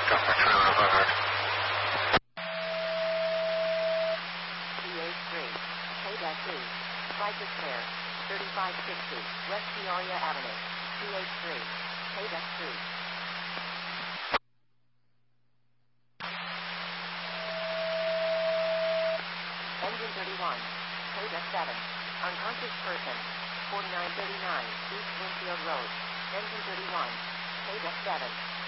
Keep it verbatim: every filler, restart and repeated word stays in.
Got my trailer hard. T H three, Quebec B, flight repair, thirty-five sixty, West Peoria Avenue, T H three, Quebec Street. Engine thirty-one, Quebec seven, unconscious person, forty-nine thirty-nine, East Winfield Road, Engine thirty-one, Quebec seven.